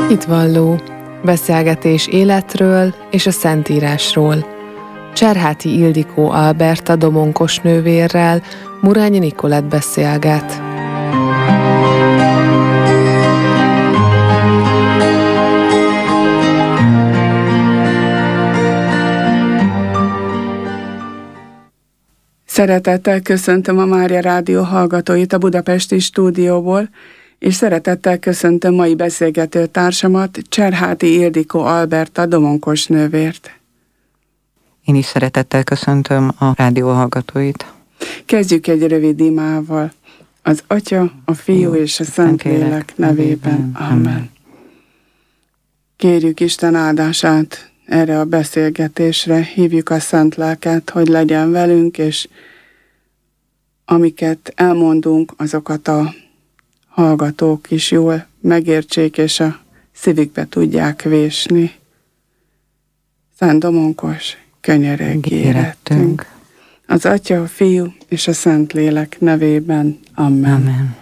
Hitvalló. Beszélgetés életről és a Szentírásról. Cserháti Ildikó Alberta domonkos nővérrel Murányi Nikolett beszélget. Szeretettel köszöntöm a Mária Rádió hallgatóit a budapesti stúdióból, és szeretettel köszöntöm mai beszélgető társamat, Cserháti Ildikó Alberta domonkos nővért. Én is szeretettel köszöntöm a rádió hallgatóit. Kezdjük egy rövid imával. Az Atya, a Fiú és a Szentlélek nevében. Amen. Kérjük Isten áldását erre a beszélgetésre, hívjuk a Szent Lelket, hogy legyen velünk, és amiket elmondunk, azokat a hallgatók is jól megértsék, és a szívükbe tudják vésni. Szent domonkos, könyörögj érettünk. Az Atya, a Fiú és a Szentlélek nevében. Amen. Amen.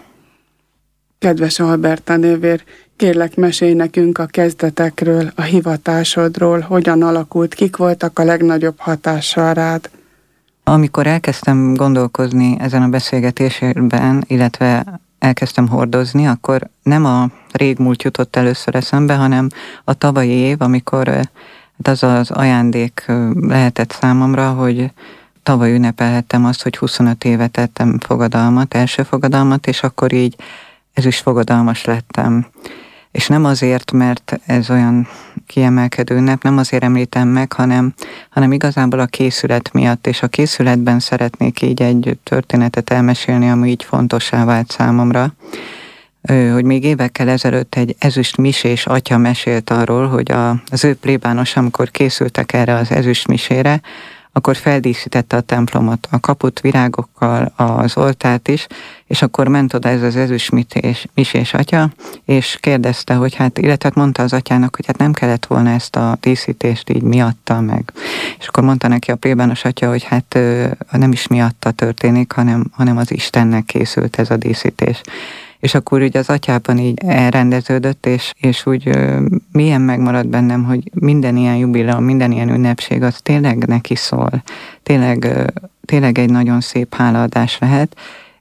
Kedves Alberta nővér, kérlek, mesélj nekünk a kezdetekről, a hivatásodról, hogyan alakult, kik voltak a legnagyobb hatással rád. Amikor elkezdtem gondolkozni ezen a beszélgetésben, illetve elkezdtem hordozni, akkor nem a régmúlt jutott először eszembe, hanem a tavalyi év, amikor az az ajándék lehetett számomra, hogy tavaly ünnepelhettem azt, hogy 25 évet tettem fogadalmat, első fogadalmat, és akkor így ezüst fogadalmas lettem. És nem azért, mert ez olyan kiemelkedő ünnep, nem azért említem meg, hanem igazából a készület miatt, és a készületben szeretnék így egy történetet elmesélni, ami így fontossá vált számomra. Hogy még évekkel ezelőtt egy ezüst misés atya mesélt arról, hogy az ő plébános, amikor készültek erre az ezüst misére, akkor feldíszítette a templomot, a kaput virágokkal, az oltárt is, és akkor ment oda ez az ezüst misés atya, és kérdezte, hogy illetve mondta az atyának, hogy nem kellett volna ezt a díszítést így miatta meg. És akkor mondta neki a plébános atya, hogy nem is miatta történik, hanem az Istennek készült ez a díszítés. És akkor ugye az atyában így elrendeződött, és úgy mélyen megmaradt bennem, hogy minden ilyen jubileum, minden ilyen ünnepség, az tényleg neki szól. Tényleg egy nagyon szép hálaadás lehet,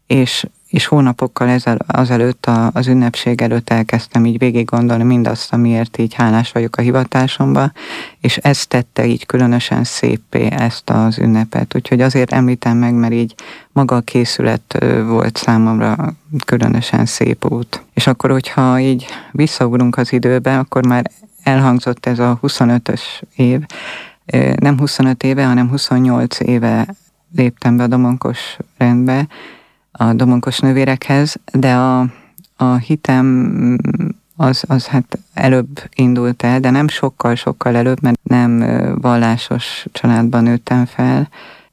és hónapokkal azelőtt, az ünnepség előtt elkezdtem így végig gondolni mindazt, amiért így hálás vagyok a hivatásomba, és ez tette így különösen széppé ezt az ünnepet. Úgyhogy azért említem meg, mert így maga a készület volt számomra különösen szép út. És akkor, hogyha így visszaugrunk az időbe, akkor már elhangzott ez a 25-ös év. Nem 25 éve, hanem 28 éve léptem be a domonkos rendbe, a domonkos nővérekhez, de a hitem az előbb indult el, de nem sokkal előbb, mert nem vallásos családban nőttem fel.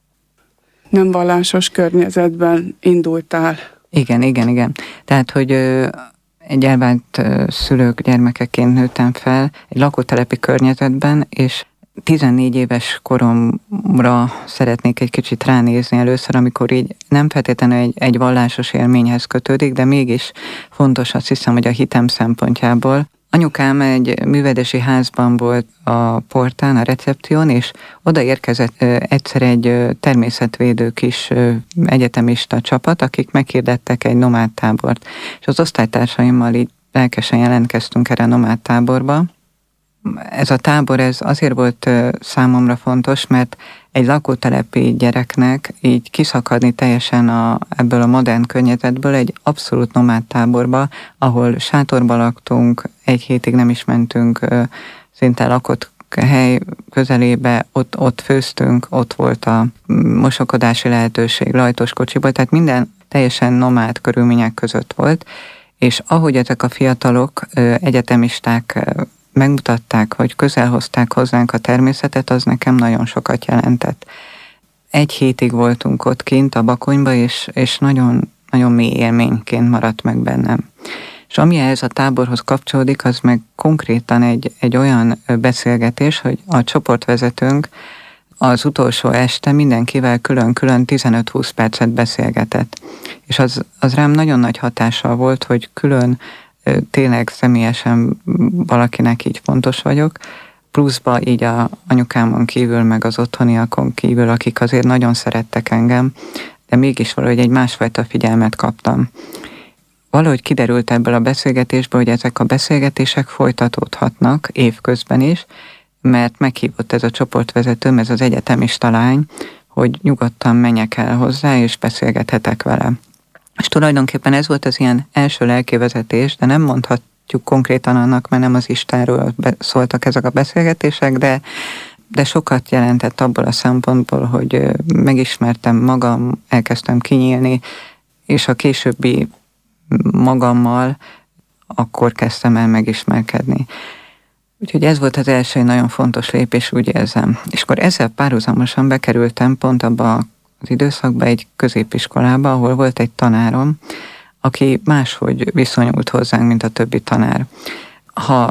Nem vallásos környezetben indultál. Igen. Tehát, hogy egy elvált szülők gyermekeként nőttem fel egy lakótelepi környezetben, és 14 éves koromra szeretnék egy kicsit ránézni először, amikor így nem feltétlenül egy vallásos élményhez kötődik, de mégis fontos, azt hiszem, hogy a hitem szempontjából. Anyukám egy művelődési házban volt a portán, a recepción, és oda érkezett egyszer egy természetvédő kis egyetemista csapat, akik meghirdettek egy nomádtábort. És az osztálytársaimmal így lelkesen jelentkeztünk erre a nomádtáborba. Ez a tábor azért volt számomra fontos, mert egy lakótelepi gyereknek így kiszakadni teljesen ebből a modern környezetből egy abszolút nomád táborba, ahol sátorba laktunk, egy hétig nem is mentünk szinte lakott hely közelébe, ott főztünk, ott volt a mosokodási lehetőség, lajtos kocsiból, tehát minden teljesen nomád körülmények között volt, és ahogy ezek a fiatalok, egyetemisták megmutatták, hogy közel hozták hozzánk a természetet, az nekem nagyon sokat jelentett. Egy hétig voltunk ott kint a Bakonyba, és nagyon, nagyon mély élményként maradt meg bennem. És ami ehhez a táborhoz kapcsolódik, az meg konkrétan egy olyan beszélgetés, hogy a csoportvezetőnk az utolsó este mindenkivel külön-külön 15-20 percet beszélgetett. És az rám nagyon nagy hatással volt, hogy külön tényleg személyesen valakinek így fontos vagyok, pluszba így a anyukámon kívül, meg az otthoniakon kívül, akik azért nagyon szerettek engem, de mégis valahogy egy másfajta figyelmet kaptam. Valahogy kiderült ebből a beszélgetésből, hogy ezek a beszélgetések folytatódhatnak évközben is, mert meghívott ez a csoportvezetőm, ez az egyetemista lány, hogy nyugodtan menjek el hozzá, és beszélgethetek vele. És tulajdonképpen ez volt az ilyen első lelkivezetés, de nem mondhatjuk konkrétan annak, mert nem az Istenről szóltak ezek a beszélgetések, de sokat jelentett abból a szempontból, hogy megismertem magam, elkezdtem kinyílni, és a későbbi magammal akkor kezdtem el megismerkedni. Úgyhogy ez volt az első nagyon fontos lépés, úgy érzem. És akkor ezzel párhuzamosan bekerültem pont abba az időszakba egy középiskolába, ahol volt egy tanárom, aki máshogy viszonyult hozzánk, mint a többi tanár. Ha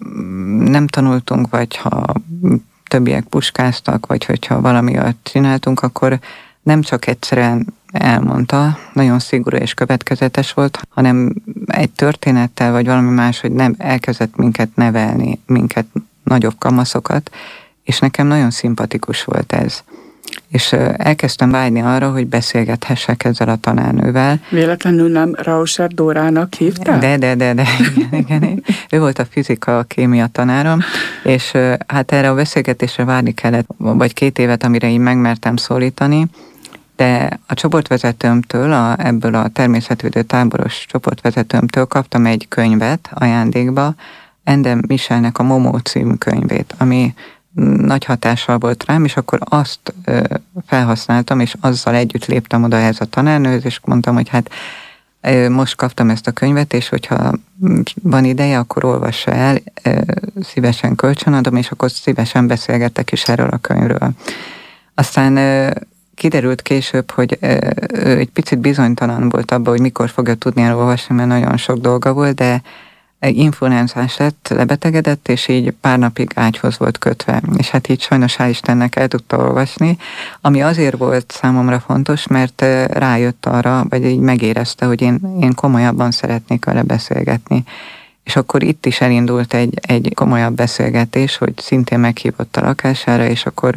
nem tanultunk, vagy ha többiek puskáztak, vagy hogyha valami olyat csináltunk, akkor nem csak egyszerűen elmondta, nagyon szigorú és következetes volt, hanem egy történettel, vagy valami más, hogy nem elkezdett minket nevelni, minket nagyobb kamaszokat, és nekem nagyon szimpatikus volt ez. És elkezdtem vágyni arra, hogy beszélgethessek ezzel a tanárnővel. Véletlenül nem Rauscher Dórának hívtál? De, igen. Ő volt a fizika, a kémia tanárom, és hát erre a beszélgetésre várni kellett, vagy 2 évet, amire én megmertem szólítani, de a csoportvezetőmtől, ebből a természetvédő táboros csoportvezetőmtől kaptam egy könyvet ajándékba, Ende Michelnek a Momó című könyvét, ami nagy hatással volt rám, és akkor azt felhasználtam, és azzal együtt léptem oda ehhez a tanárnőhöz, és mondtam, hogy hát most kaptam ezt a könyvet, és hogyha van ideje, akkor olvassa el, szívesen kölcsönadom, és akkor szívesen beszélgettek is erről a könyvről. Aztán kiderült később, hogy ő egy picit bizonytalan volt abban, hogy mikor fogja tudni elolvasni, mert nagyon sok dolga volt, de influenzás lett, lebetegedett, és így pár napig ágyhoz volt kötve. És hát így sajnos hál' Istennek el tudta olvasni, ami azért volt számomra fontos, mert rájött arra, vagy így megérezte, hogy én komolyabban szeretnék vele beszélgetni. És akkor itt is elindult egy komolyabb beszélgetés, hogy szintén meghívott a lakására, és akkor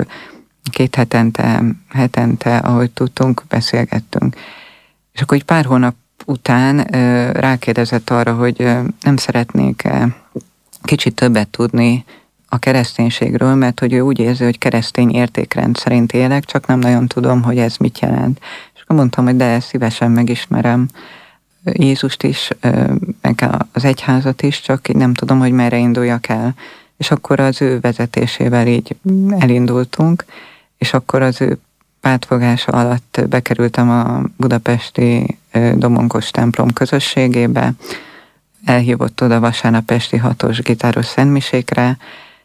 2 hetente, ahogy tudtunk, beszélgettünk. És akkor így pár hónap után rákérdezett arra, hogy nem szeretnék kicsit többet tudni a kereszténységről, mert hogy ő úgy érzi, hogy keresztény értékrend szerint élek, csak nem nagyon tudom, hogy ez mit jelent. És akkor mondtam, hogy de szívesen megismerem Jézust is, meg az egyházat is, csak nem tudom, hogy merre induljak el. És akkor az ő vezetésével így elindultunk, és akkor az ő pártfogása alatt bekerültem a budapesti Domonkos templom közösségébe, elhívott oda vasárnap esti 6-os gitáros szentmisékre.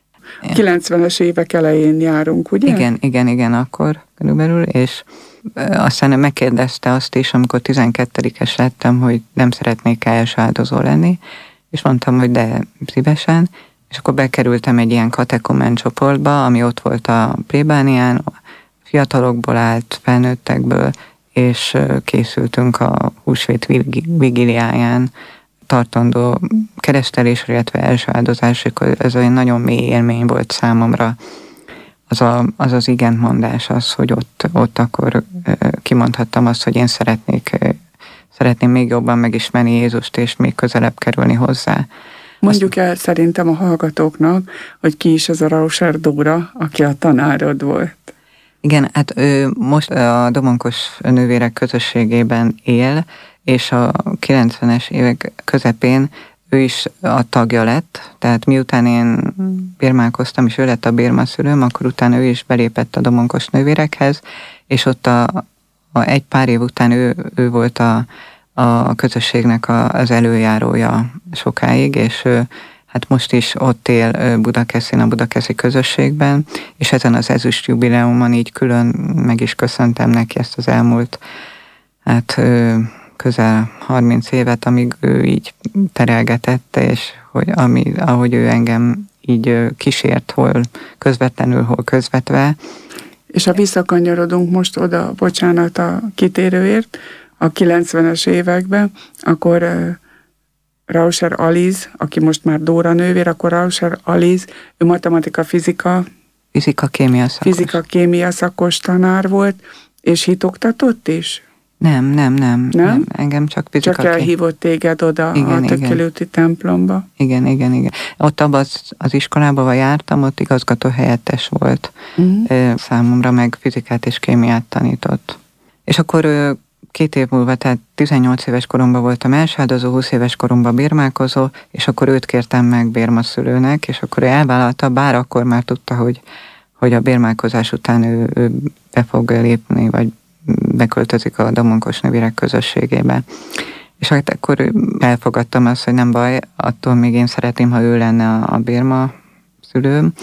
90-es évek elején járunk, ugye? Igen, akkor körülbelül, és aztán megkérdezte azt is, amikor 12-es lettem, hogy nem szeretnék első áldozó lenni, és mondtam, hogy de szívesen, és akkor bekerültem egy ilyen katekumen csoportba, ami ott volt a plébánián, fiatalokból állt, felnőttekből, és készültünk a húsvét vigíliáján tartandó keresztelésre, illetve első áldozásra. Ez olyan nagyon mély élmény volt számomra. Az igentmondás, az, hogy ott akkor kimondhattam azt, hogy én szeretném még jobban megismerni Jézust, és még közelebb kerülni hozzá. Mondjuk el szerintem a hallgatóknak, hogy ki is az a Rauscher Dóra, aki a tanárod volt. Igen, hát ő most a Domonkos nővérek közösségében él, és a 90-es évek közepén ő is a tagja lett, tehát miután én birmálkoztam, és ő lett a birmaszülőm, akkor utána ő is belépett a Domonkos nővérekhez, és ott egy pár év után ő volt a közösségnek az előjárója sokáig, és hát most is ott él Budakeszin, a budakeszi közösségben, és ezen az ezüst jubileumon így külön meg is köszöntem neki ezt az elmúlt közel 30 évet, amíg ő így terelgetett, és ahogy ő engem így kísért, hol közvetlenül, hol közvetve. És ha visszakanyarodunk most oda, bocsánat a kitérőért, a 90-es években, akkor Rauscher Aliz, aki most már Dóra nővér, akkor Rauscher Aliz, ő matematika-fizika, fizika-kémia szakos tanár volt, és hitoktatott is? Nem. Engem csak fizika. Csak elhívott téged oda a Tökélőti templomba. Igen. Ott abban az iskolában jártam, ott igazgató helyettes volt. Számomra meg fizikát és kémiát tanított. És akkor 2 év múlva, tehát 18 éves koromban voltam elsádozó, 20 éves koromban bérmálkozó, és akkor őt kértem meg bérmaszülőnek, és akkor ő elvállalta, bár akkor már tudta, hogy a bérmálkozás után ő be fog lépni, vagy beköltözik a domonkos nővérek közösségébe. És hát akkor elfogadtam azt, hogy nem baj, attól még én szeretném, ha ő lenne a bérma szülőm,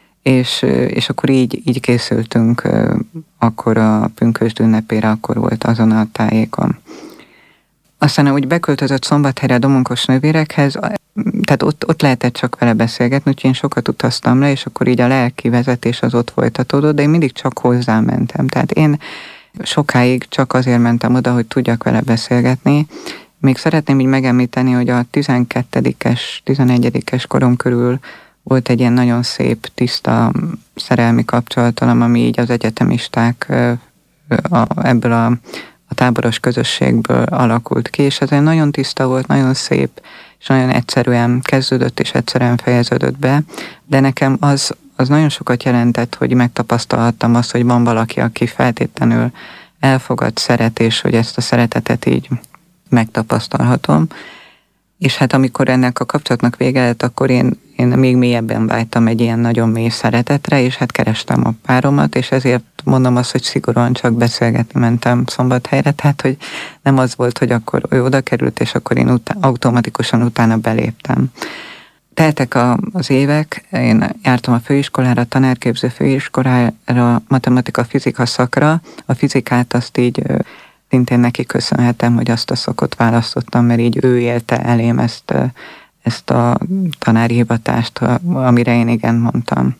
és akkor így készültünk akkor a pünkösd ünnepére, akkor volt azon a tájékon. Aztán úgy beköltözött Szombathelyre a domonkos nővérekhez, tehát ott lehetett csak vele beszélgetni, úgyhogy én sokat utaztam le, és akkor így a lelki vezetés az ott folytatódott, de én mindig csak hozzá mentem. Tehát én sokáig csak azért mentem oda, hogy tudjak vele beszélgetni. Még szeretném így megemlíteni, hogy a 12-es, 11-es korom körül volt egy ilyen nagyon szép, tiszta szerelmi kapcsolatom, ami így az egyetemisták ebből a táboros közösségből alakult ki, és ez egy nagyon tiszta volt, nagyon szép, és nagyon egyszerűen kezdődött, és egyszerűen fejeződött be, de nekem az nagyon sokat jelentett, hogy megtapasztalhattam azt, hogy van valaki, aki feltétlenül elfogad, szeret, és hogy ezt a szeretetet így megtapasztalhatom. És hát amikor ennek a kapcsolatnak vége lett, akkor én még mélyebben vágytam egy ilyen nagyon mély szeretetre, és hát kerestem a páromat, és ezért mondom azt, hogy szigorúan csak beszélgetni mentem Szombathelyre, tehát hogy nem az volt, hogy akkor ő oda került, és akkor én automatikusan utána beléptem. Teltek az évek, én jártam a főiskolára, tanárképző főiskolára, matematika-fizika szakra, a fizikát azt így szintén neki köszönhetem, hogy azt a szakot választottam, mert így ő élte elém ezt a tanári hivatást, amire én igen mondtam.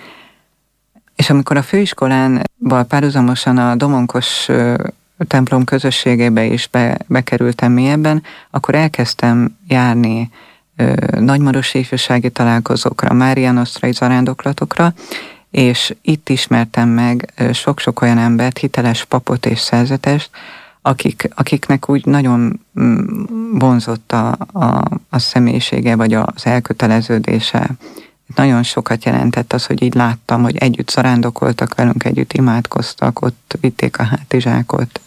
És amikor a főiskolánban párhuzamosan a domonkos templom közösségébe is bekerültem mélyebben, akkor elkezdtem járni nagymarosi ifjúsági találkozókra, Mária Nostrai zarándoklatokra, és itt ismertem meg sok-sok olyan embert, hiteles papot és szerzetest, akiknek úgy nagyon vonzott a személyisége, vagy az elköteleződése. Nagyon sokat jelentett az, hogy így láttam, hogy együtt zarándokoltak velünk, együtt imádkoztak, ott vitték a hátizsákot,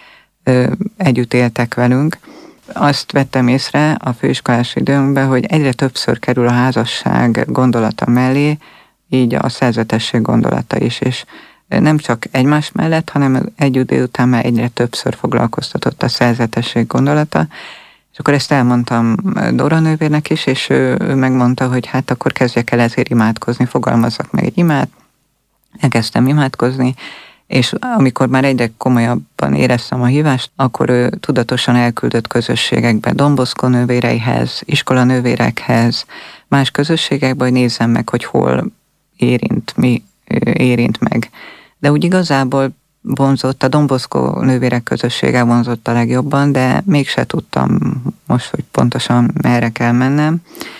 együtt éltek velünk. Azt vettem észre a főiskolás időnkben, hogy egyre többször kerül a házasság gondolata mellé, így a szerzetesség gondolata is, és nem csak egymás mellett, hanem egy idő után már egyre többször foglalkoztatott a szerzetesség gondolata, és akkor ezt elmondtam Dóra nővérnek is, és ő megmondta, hogy hát akkor kezdjek el ezért imádkozni, fogalmazzak meg egy imát, elkezdtem imádkozni, és amikor már egyre komolyabban éreztem a hívást, akkor ő tudatosan elküldött közösségekbe, Don Bosco nővéreihez, iskolanővérekhez, más közösségekbe, hogy nézzem meg, hogy hol mi érint meg. De úgy igazából vonzott, a Don Bosco nővérek közössége vonzott a legjobban, de mégse tudtam most, hogy pontosan merre kell mennem.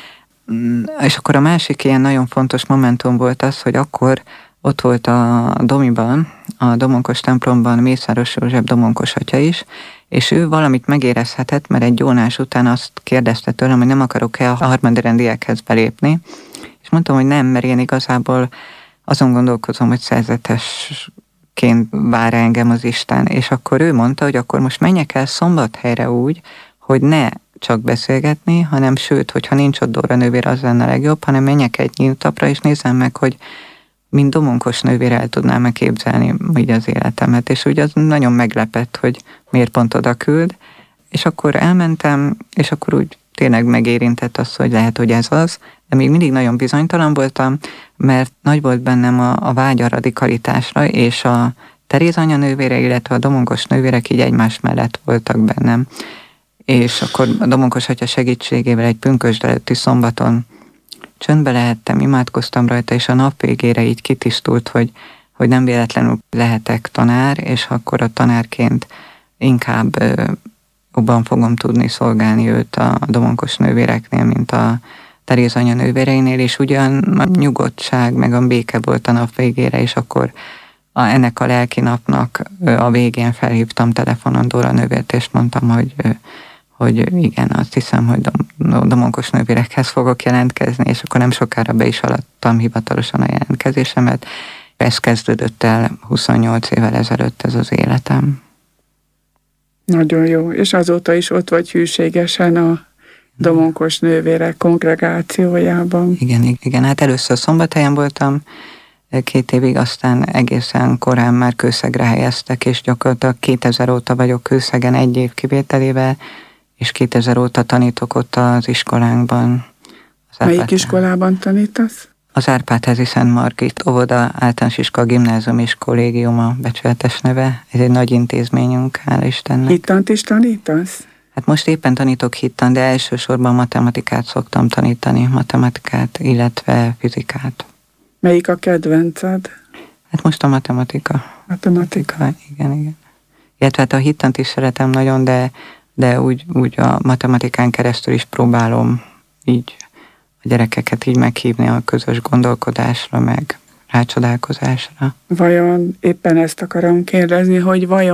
És akkor a másik ilyen nagyon fontos momentum volt az, hogy akkor ott volt a Domiban, a domonkos templomban Mészáros József domonkos atya is, és ő valamit megérezhetett, mert egy gyónás után azt kérdezte tőlem, hogy nem akarok-e a harmadrendiekhez belépni, és mondtam, hogy nem, mert én igazából azon gondolkozom, hogy szerzetesként vár engem az Isten, és akkor ő mondta, hogy akkor most menjek el Szombathelyre úgy, hogy ne csak beszélgetni, hanem sőt, hogyha nincs ott Dóra nővér, az lenne legjobb, hanem menjek egy nyíltapra, és nézzem meg, hogy mint domonkos nővér el tudnám képzelni így az életemet, és úgy az nagyon meglepett, hogy miért pont oda küld, és akkor elmentem, és akkor úgy tényleg megérintett az, hogy lehet, hogy ez az, de még mindig nagyon bizonytalan voltam, mert nagy volt bennem a vágy a radikalitásra, és a Teréz anyanővére, illetve a domonkos nővérek így egymás mellett voltak bennem. És akkor a domonkos atya segítségével egy pünkösd előtti szombaton csöndbe lehettem, imádkoztam rajta, és a nap végére így kitisztult, hogy nem véletlenül lehetek tanár, és akkor a tanárként inkább jobban fogom tudni szolgálni őt a domonkos nővéreknél, mint a Teréz anya nővéreinél, és ugyan a nyugodtság, meg a béke volt a nap végére, és akkor ennek a lelki napnak a végén felhívtam telefonon Dóra nővért, és mondtam, hogy igen, azt hiszem, hogy domonkos nővérekhez fogok jelentkezni, és akkor nem sokára be is alattam hivatalosan a jelentkezésemet. Ez kezdődött el 28 évvel ezelőtt ez az életem. Nagyon jó, és azóta is ott vagy hűségesen a domonkos nővérek kongregációjában. Igen, hát először Szombathelyen voltam 2 évig, aztán egészen korán már Kőszegre helyeztek, és gyakorlatilag 2000 óta vagyok Kőszegen 1 év kivételével, és 2000 óta tanítok ott az iskolánkban. Melyik iskolában tanítasz? Az Árpád-házi Szent Margit óvoda, általános iskola, gimnázium és kollégium a becsületes neve. Ez egy nagy intézményünk, hála Istennek. Hittant is tanítasz? Hát most éppen tanítok hittan, de elsősorban matematikát szoktam tanítani, matematikát, illetve fizikát. Melyik a kedvenced? Hát most a matematika. Matematika. Igen. Illetve hát a hittant is szeretem nagyon, de úgy a matematikán keresztül is próbálom így a gyerekeket így meghívni a közös gondolkodásra, meg rácsodálkozásra. Vajon éppen ezt akarom kérdezni, hogy vajon